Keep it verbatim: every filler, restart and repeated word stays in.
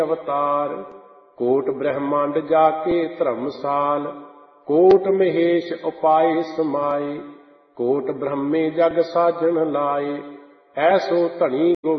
ਅਵਤਾਰ। ਕੋਟ ਬ੍ਰਹਮੰਡ ਜਾ ਕੇ ਧਰਮਸਾਲ, ਕੋਟ ਮਹੇਸ਼ ਉਪਾਏ ਸਮਾਏ। ਕੋਟ ਬ੍ਰਹਮੇ ਜਗ ਸਾਜਣ ਲਾਏ, ਐਸੋ ਧਣੀ